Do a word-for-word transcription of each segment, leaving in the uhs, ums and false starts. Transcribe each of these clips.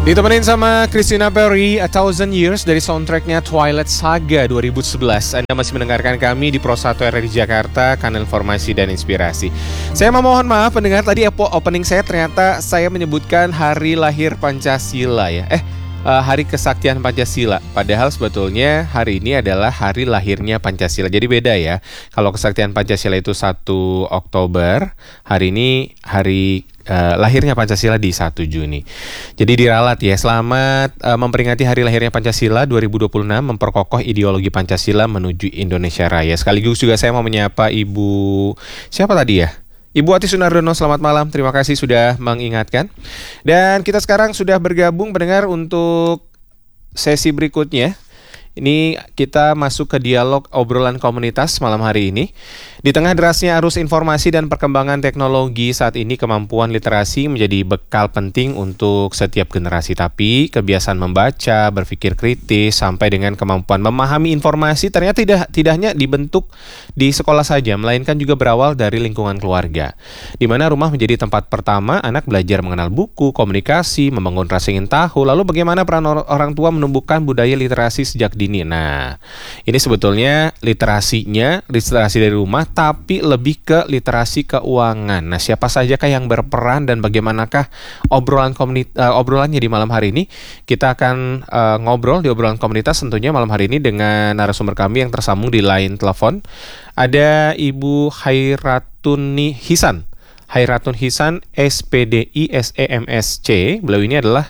Ditemenin sama Christina Perri, A Thousand Years dari soundtracknya Twilight Saga dua ribu sebelas. Anda masih mendengarkan kami di Pro satu R R I Jakarta, kanal informasi dan inspirasi. Saya memohon maaf pendengar, tadi opening saya ternyata saya menyebutkan hari lahir Pancasila ya. Eh, uh, hari kesaktian Pancasila. Padahal sebetulnya hari ini adalah hari lahirnya Pancasila. Jadi beda ya. Kalau kesaktian Pancasila itu satu Oktober, hari ini hari Uh, lahirnya Pancasila di satu Juni. Jadi diralat ya, selamat uh, memperingati hari lahirnya Pancasila dua ribu dua puluh enam, memperkokoh ideologi Pancasila menuju Indonesia Raya. Sekaligus juga saya mau menyapa Ibu, siapa tadi ya? Ibu Ati Sunardono, selamat malam. Terima kasih sudah mengingatkan. Dan kita sekarang sudah bergabung pendengar untuk sesi berikutnya. Ini kita masuk ke dialog obrolan komunitas malam hari ini. Di tengah derasnya arus informasi dan perkembangan teknologi saat ini, kemampuan literasi menjadi bekal penting untuk setiap generasi. Tapi kebiasaan membaca, berpikir kritis, sampai dengan kemampuan memahami informasi ternyata tidak tidak hanya dibentuk di sekolah saja, melainkan juga berawal dari lingkungan keluarga, di mana rumah menjadi tempat pertama anak belajar mengenal buku, komunikasi, membangun rasa ingin tahu. Lalu bagaimana peran orang tua menumbuhkan budaya literasi sejak dini? Nah, ini sebetulnya literasinya, literasi dari rumah, tapi lebih ke literasi keuangan. Nah, siapa sajakah yang berperan dan bagaimanakah obrolan komunit- uh, obrolannya di malam hari ini? Kita akan uh, ngobrol di obrolan komunitas tentunya malam hari ini dengan narasumber kami yang tersambung di line telepon. Ada Ibu Khairatun Hisan. Khairatun Hisan, S P D I S E M S C. Beliau ini adalah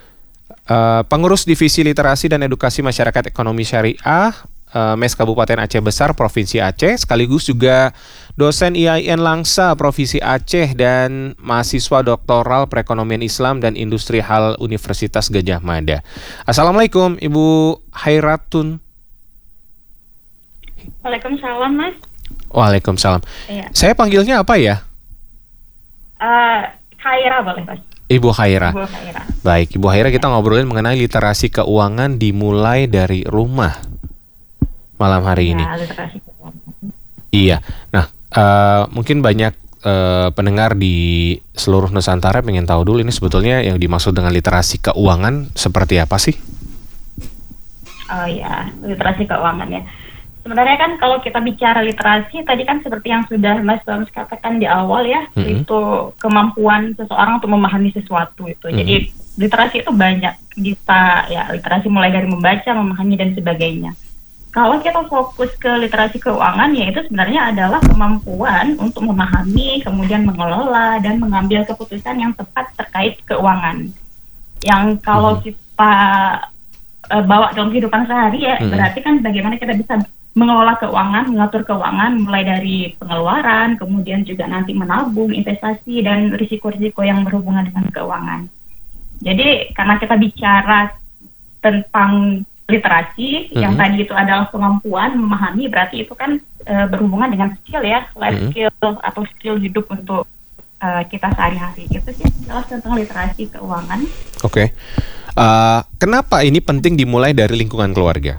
Uh, pengurus Divisi Literasi dan Edukasi Masyarakat Ekonomi Syariah uh, M E S Kabupaten Aceh Besar Provinsi Aceh, sekaligus juga dosen I A I N Langsa Provinsi Aceh dan mahasiswa doktoral Perekonomian Islam dan Industri Hal Universitas Gadjah Mada. Assalamualaikum Ibu Khairatun. Waalaikumsalam, Mas. Waalaikumsalam. Iya. Saya panggilnya apa ya? Uh, Khaira boleh, Mas. Ibu Khaira. Ibu Khaira. Baik, Ibu Khaira, kita ngobrolin mengenai literasi keuangan dimulai dari rumah malam hari Ya, ini. literasi keuangan. Iya. Nah, uh, mungkin banyak uh, pendengar di seluruh Nusantara pengen tahu dulu ini sebetulnya yang dimaksud dengan literasi keuangan seperti apa sih? Oh ya, literasi keuangan ya. Sebenarnya kan kalau kita bicara literasi, tadi kan seperti yang sudah Mas Bams katakan di awal ya, mm-hmm. itu kemampuan seseorang untuk memahami sesuatu itu. Mm-hmm. Jadi literasi itu banyak, bisa ya literasi mulai dari membaca, memahami dan sebagainya. Kalau kita fokus ke literasi keuangan, ya itu sebenarnya adalah kemampuan untuk memahami, kemudian mengelola dan mengambil keputusan yang tepat terkait keuangan. Yang kalau mm-hmm. kita uh, bawa dalam kehidupan sehari ya, mm-hmm. berarti kan bagaimana kita bisa mengelola keuangan, mengatur keuangan, mulai dari pengeluaran, kemudian juga nanti menabung, investasi, dan risiko-risiko yang berhubungan dengan keuangan. Jadi, karena kita bicara tentang literasi, mm-hmm. yang tadi itu adalah kemampuan memahami, berarti itu kan e, berhubungan dengan skill ya, life mm-hmm. skill atau skill hidup untuk e, kita sehari-hari. Itu sih jelas tentang literasi keuangan. Oke. Okay. Uh, kenapa ini penting dimulai dari lingkungan keluarga?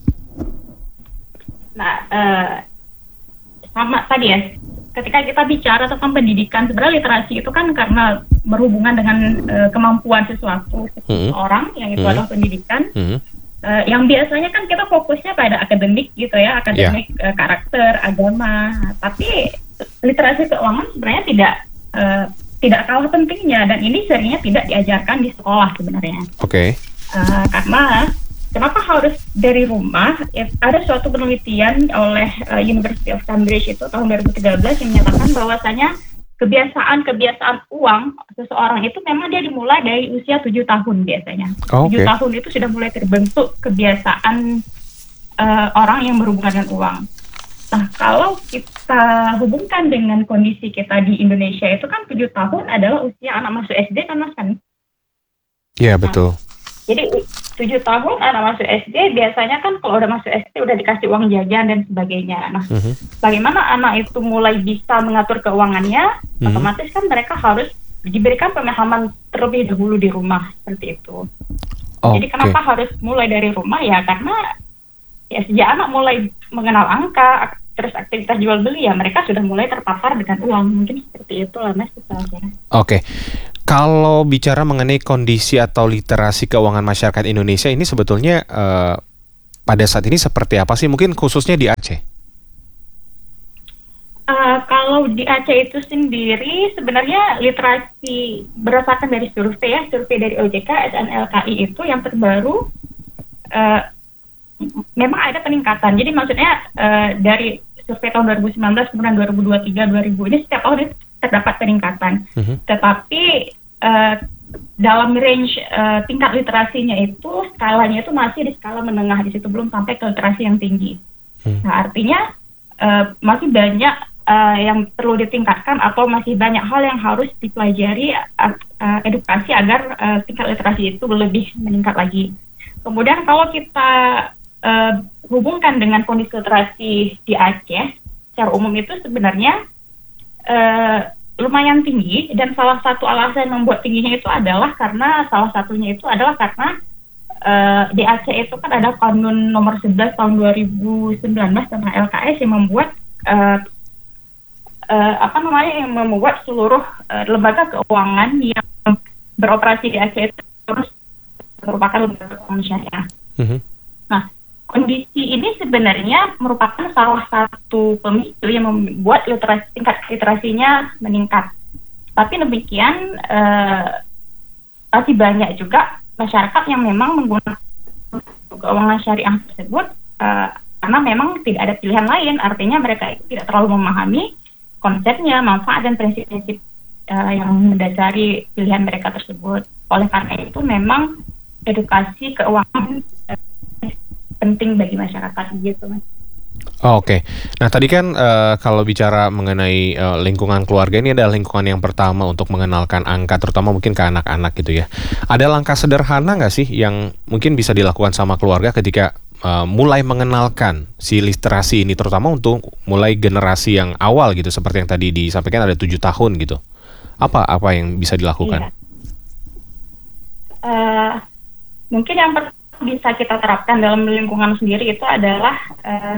Nah, eh, sama tadi ya, ketika kita bicara tentang pendidikan, sebenarnya literasi itu kan karena berhubungan dengan eh, kemampuan sesuatu hmm. orang, yang itu hmm. adalah pendidikan, hmm. eh, yang biasanya kan kita fokusnya pada akademik gitu ya, akademik yeah. eh, karakter, agama, tapi literasi keuangan sebenarnya tidak eh, tidak kalah pentingnya, dan ini seringnya tidak diajarkan di sekolah sebenarnya. Oke. Okay. Eh, karena kenapa harus dari rumah? Ya, ada suatu penelitian oleh uh, University of Cambridge itu tahun dua ribu tiga belas yang menyatakan bahwasanya kebiasaan-kebiasaan uang seseorang itu memang dia dimulai dari usia tujuh tahun biasanya. Oh, tujuh okay. tahun itu sudah mulai terbentuk kebiasaan uh, orang yang berhubungan dengan uang. Nah, kalau kita hubungkan dengan kondisi kita di Indonesia itu kan tujuh tahun adalah usia anak masuk S D kan, Mas kan? Iya, yeah, betul. Nah, jadi tujuh tahun anak masuk S D, biasanya kan kalau udah masuk S D udah dikasih uang jajan dan sebagainya. Nah, uh-huh. bagaimana anak itu mulai bisa mengatur keuangannya? Uh-huh. Otomatis kan mereka harus diberikan pemahaman terlebih dahulu di rumah, seperti itu. Okay. Jadi kenapa harus mulai dari rumah? Ya karena ya sejak anak mulai mengenal angka, terus aktivitas jual beli, ya mereka sudah mulai terpapar dengan uang. Mungkin seperti itulah, Mas. Oke. Kalau bicara mengenai kondisi atau literasi keuangan masyarakat Indonesia ini sebetulnya uh, pada saat ini seperti apa sih? Mungkin khususnya di Aceh. Uh, kalau di Aceh itu sendiri sebenarnya literasi berdasarkan dari survei ya, survei dari O J K, S N L K I itu yang terbaru uh, memang ada peningkatan. Jadi maksudnya uh, dari survei tahun dua ribu sembilan belas kemudian dua ribu dua puluh tiga, dua ribu ini setiap tahun terdapat peningkatan. Uh-huh. Tetapi uh, dalam range uh, tingkat literasinya itu skalanya itu masih di skala menengah, di situ belum sampai ke literasi yang tinggi. Uh-huh. Nah artinya uh, masih banyak uh, yang perlu ditingkatkan atau masih banyak hal yang harus dipelajari uh, uh, edukasi agar uh, tingkat literasi itu lebih meningkat lagi. Kemudian kalau kita uh, hubungkan dengan kondisi literasi di Aceh secara umum itu sebenarnya Uh, lumayan tinggi, dan salah satu alasan membuat tingginya itu adalah karena salah satunya itu adalah karena uh, di Aceh itu kan ada Kanun nomor sebelas tahun dua ribu sembilan belas tentang L K S yang membuat uh, uh, apa namanya yang membuat seluruh uh, lembaga keuangan yang beroperasi di Aceh itu harus merupakan lembaga keuangan syariah. Mm-hmm. Nah, kondisi ini sebenarnya merupakan salah satu pemicu yang membuat literasi, tingkat literasinya meningkat. Tapi demikian eh, masih banyak juga masyarakat yang memang menggunakan keuangan syariah tersebut eh, karena memang tidak ada pilihan lain. Artinya mereka tidak terlalu memahami konsepnya, manfaat dan prinsip-prinsip eh, yang mendasari pilihan mereka tersebut. Oleh karena itu memang edukasi keuangan eh, penting bagi masyarakat gitu, Mas. Oh, Oke, okay. Nah tadi kan uh, kalau bicara mengenai uh, lingkungan keluarga, ini adalah lingkungan yang pertama untuk mengenalkan angka, terutama mungkin ke anak-anak gitu ya. Ada langkah sederhana nggak sih yang mungkin bisa dilakukan sama keluarga ketika uh, mulai mengenalkan si literasi ini, terutama untuk mulai generasi yang awal gitu, seperti yang tadi disampaikan ada tujuh tahun gitu. Apa apa yang bisa dilakukan? Iya. Uh, mungkin yang pertama bisa kita terapkan dalam lingkungan sendiri itu adalah uh,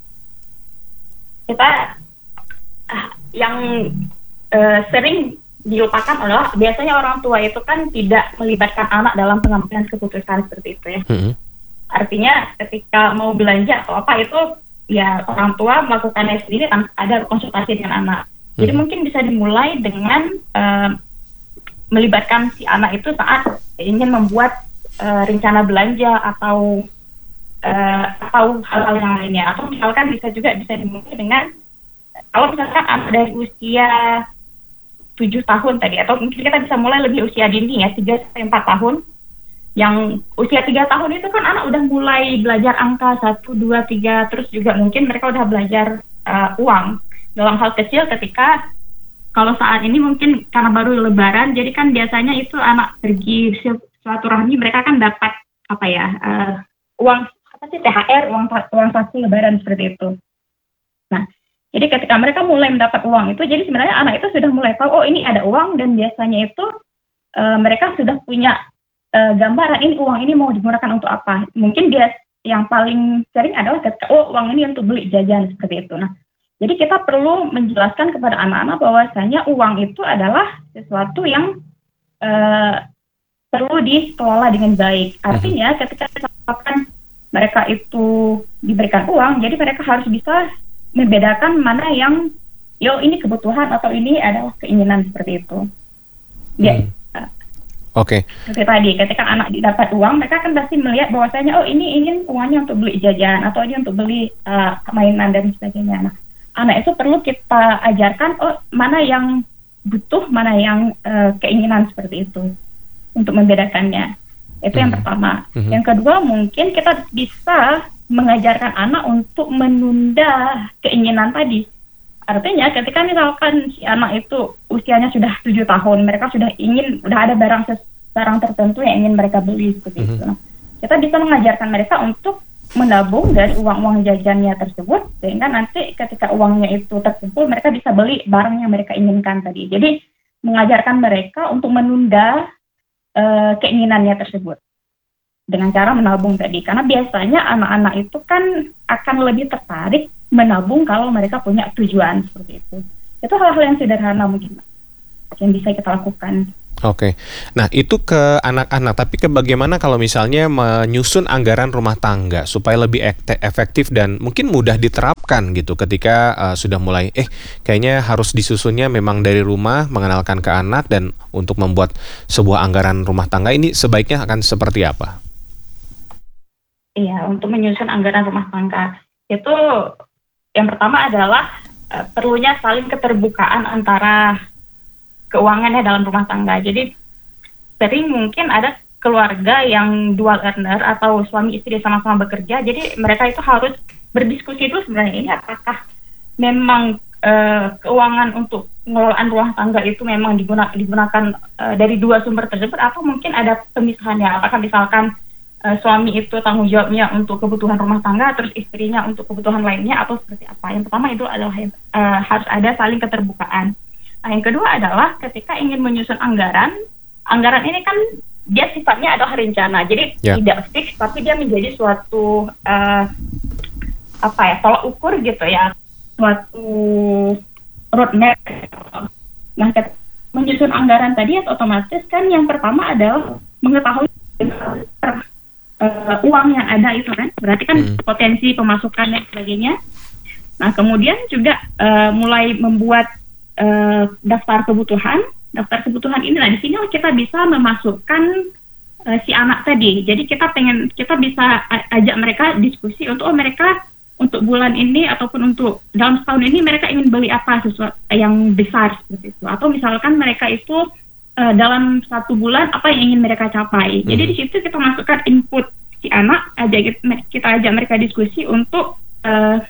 kita uh, yang uh, sering dilupakan adalah biasanya orang tua itu kan tidak melibatkan anak dalam pengambilan keputusan seperti itu ya. Mm-hmm. Artinya ketika mau belanja atau apa itu ya orang tua melakukannya sendiri tanpa ada konsultasi dengan anak. Mm-hmm. Jadi mungkin bisa dimulai dengan uh, melibatkan si anak itu saat ingin membuat Uh, rencana belanja atau uh, atau hal-hal yang lainnya, atau misalkan bisa juga bisa dimulai dengan kalau misalkan anak dari usia tujuh tahun tadi, atau mungkin kita bisa mulai lebih usia dini ya, tiga sampai empat tahun. Yang usia tiga tahun itu kan anak udah mulai belajar angka satu, dua, tiga, terus juga mungkin mereka udah belajar uh, uang dalam hal kecil. Ketika kalau saat ini mungkin karena baru lebaran, jadi kan biasanya itu anak pergi silaturahmi, mereka kan dapat apa ya uh, uang apa sih T H R, uang uang saku lebaran seperti itu. Nah, jadi ketika mereka mulai mendapat uang itu, jadi sebenarnya anak itu sudah mulai tahu oh ini ada uang, dan biasanya itu uh, mereka sudah punya uh, gambaran ini uang ini mau digunakan untuk apa. Mungkin dia yang paling sering adalah ketika oh uang ini untuk beli jajan seperti itu. Nah, jadi kita perlu menjelaskan kepada anak-anak bahwasanya uang itu adalah sesuatu yang uh, perlu dikelola dengan baik. Artinya ketika misalkan mereka itu diberikan uang, jadi mereka harus bisa membedakan mana yang yo ini kebutuhan atau ini adalah keinginan seperti itu. Ya. Hmm. Oke. Okay. Seperti tadi, ketika anak dapat uang, mereka kan pasti melihat bahwasanya oh ini ingin uangnya untuk beli jajan atau ini untuk beli uh, mainan dan sebagainya. Nah, anak itu perlu kita ajarkan oh mana yang butuh, mana yang uh, keinginan seperti itu, untuk membedakannya. Itu mm-hmm. yang pertama. Mm-hmm. Yang kedua, mungkin kita bisa mengajarkan anak untuk menunda keinginan tadi. Artinya ketika misalkan si anak itu usianya sudah tujuh tahun, mereka sudah ingin, udah ada barang barang tertentu yang ingin mereka beli seperti mm-hmm. itu. Nah, kita bisa mengajarkan mereka untuk menabung dari uang-uang jajannya tersebut, sehingga nanti ketika uangnya itu terkumpul, mereka bisa beli barang yang mereka inginkan tadi. Jadi mengajarkan mereka untuk menunda uh, keinginannya tersebut dengan cara menabung tadi. Karena biasanya anak-anak itu kan akan lebih tertarik menabung kalau mereka punya tujuan seperti itu. Itu hal-hal yang sederhana mungkin yang bisa kita lakukan. Oke. Nah, itu ke anak-anak, tapi ke bagaimana kalau misalnya menyusun anggaran rumah tangga supaya lebih ekte- efektif dan mungkin mudah diterapkan gitu ketika uh, sudah mulai eh kayaknya harus disusunnya memang dari rumah, mengenalkan ke anak dan untuk membuat sebuah anggaran rumah tangga ini sebaiknya akan seperti apa? Iya, untuk menyusun anggaran rumah tangga itu yang pertama adalah eh, perlunya saling keterbukaan antara keuangannya dalam rumah tangga. Jadi sering mungkin ada keluarga yang dual earner atau suami istri sama-sama bekerja. Jadi mereka itu harus berdiskusi itu sebenarnya ini apakah memang eh, keuangan untuk pengelolaan rumah tangga itu memang diguna, digunakan eh, dari dua sumber tersebut atau mungkin ada pemisahannya. Apakah misalkan eh, suami itu tanggung jawabnya untuk kebutuhan rumah tangga, terus istrinya untuk kebutuhan lainnya atau seperti apa? Yang pertama itu adalah eh, harus ada saling keterbukaan. Nah, yang kedua adalah ketika ingin menyusun anggaran, anggaran ini kan dia sifatnya adalah rencana, jadi Ya. tidak fix, tapi dia menjadi suatu uh, apa ya, tolak ukur gitu ya, suatu roadmap. Nah, ketika menyusun anggaran tadi otomatis kan yang pertama adalah mengetahui uh, uang yang ada itu kan, berarti kan Hmm. potensi pemasukan dan sebagainya. Nah, kemudian juga uh, mulai membuat Uh, daftar kebutuhan, daftar kebutuhan ini, nah di sini kita bisa memasukkan uh, si anak tadi. Jadi kita pengen, kita bisa a- ajak mereka diskusi untuk oh mereka untuk bulan ini ataupun untuk dalam setahun ini mereka ingin beli apa sesuatu yang besar seperti itu. Atau misalkan mereka itu uh, dalam satu bulan apa yang ingin mereka capai. Jadi Hmm. di situ kita masukkan input si anak, ajak kita ajak mereka diskusi untuk uh,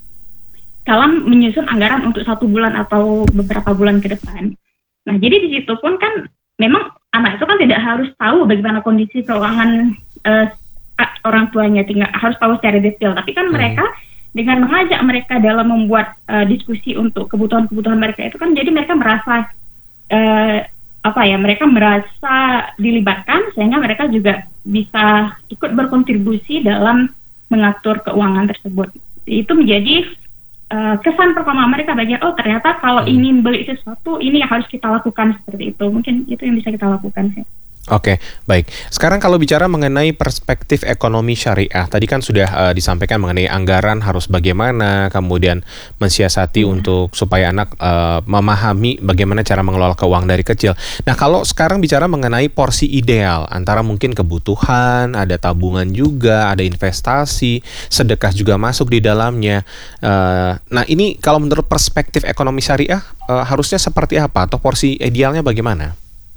dalam menyusun anggaran untuk satu bulan atau beberapa bulan ke depan. Nah, jadi di situ pun kan memang anak itu kan tidak harus tahu bagaimana kondisi keuangan uh, orang tuanya, tinggal harus tahu secara detail. Tapi kan Hmm. mereka dengan mengajak mereka dalam membuat uh, diskusi untuk kebutuhan-kebutuhan mereka itu kan jadi mereka merasa uh, apa ya, mereka merasa dilibatkan sehingga mereka juga bisa ikut berkontribusi dalam mengatur keuangan tersebut. Itu menjadi Uh, kesan pertama mereka bagi oh ternyata kalau Hmm. ingin beli sesuatu ini yang harus kita lakukan seperti itu. Mungkin itu yang bisa kita lakukan sih. Oke, baik. Sekarang kalau bicara mengenai perspektif ekonomi syariah, tadi kan sudah uh, disampaikan mengenai anggaran harus bagaimana, kemudian mensiasati Iya. untuk supaya anak uh, memahami bagaimana cara mengelola keuangan dari kecil. Nah, kalau sekarang bicara mengenai porsi ideal antara mungkin kebutuhan, ada tabungan juga, ada investasi, sedekah juga masuk di dalamnya. Uh, nah, ini kalau menurut perspektif ekonomi syariah uh, harusnya seperti apa atau porsi idealnya bagaimana?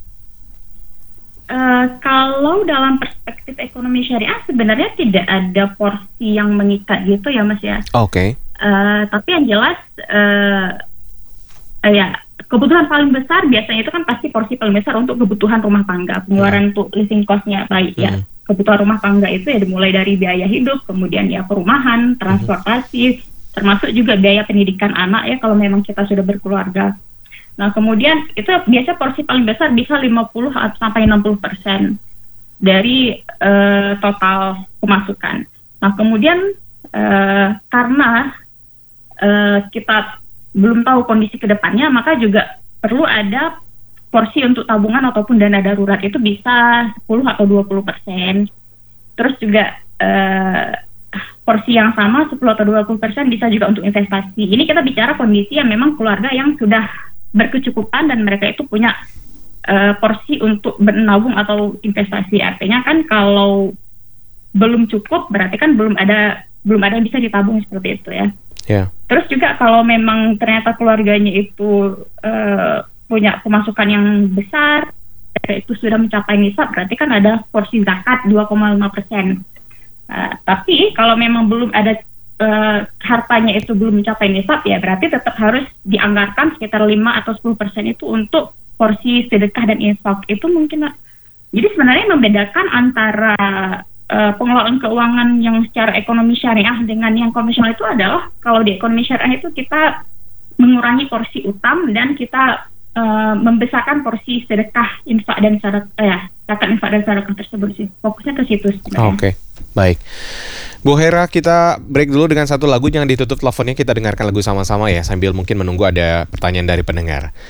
Uh, kalau dalam perspektif ekonomi syariah sebenarnya tidak ada porsi yang mengikat gitu ya Mas ya. Oke. Uh, tapi yang jelas uh, uh, ya kebutuhan paling besar biasanya itu kan pasti porsi paling besar untuk kebutuhan rumah tangga, pengeluaran untuk living cost-nya baik ya. Hmm. Kebutuhan rumah tangga itu ya dimulai dari biaya hidup, kemudian ya perumahan, transportasi, termasuk juga biaya pendidikan anak ya kalau memang kita sudah berkeluarga. Nah, kemudian itu biasa porsi paling besar bisa lima puluh sampai enam puluh persen dari uh, total pemasukan. Nah, kemudian uh, karena uh, kita belum tahu kondisi ke depannya, maka juga perlu ada porsi untuk tabungan ataupun dana darurat itu bisa sepuluh atau dua puluh persen. Terus juga uh, porsi yang sama sepuluh atau dua puluh persen bisa juga untuk investasi. Ini kita bicara kondisi yang memang keluarga yang sudah berkecukupan dan mereka itu punya uh, porsi untuk menabung atau investasi. Artinya kan kalau belum cukup berarti kan belum ada belum ada yang bisa ditabung seperti itu ya. Yeah. Terus juga kalau memang ternyata keluarganya itu uh, punya pemasukan yang besar, itu sudah mencapai nisab, berarti kan ada porsi zakat dua koma lima persen. Uh, tapi kalau memang belum ada Uh, hartanya itu belum mencapai nisab ya berarti tetap harus dianggarkan sekitar lima atau sepuluh persen itu untuk porsi sedekah dan infak. Itu mungkin jadi sebenarnya membedakan antara uh, pengelolaan keuangan yang secara ekonomi syariah dengan yang konvensional itu adalah kalau di ekonomi syariah itu kita mengurangi porsi utang dan kita uh, membesarkan porsi sedekah, infak dan sedekah ya, zakat, infak dan sedekah tersebut sih. Fokusnya ke situ sebenarnya. Oke, okay. Baik. Bu Hera, kita break dulu dengan satu lagu, jangan ditutup teleponnya, kita dengarkan lagu sama-sama ya, sambil mungkin menunggu ada pertanyaan dari pendengar.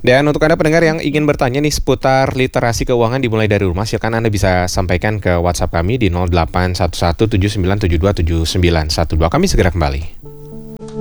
Dan untuk Anda pendengar yang ingin bertanya nih seputar literasi keuangan dimulai dari rumah, silakan Anda bisa sampaikan ke WhatsApp kami di nol delapan satu satu tujuh sembilan tujuh dua tujuh sembilan satu dua. Kami segera kembali.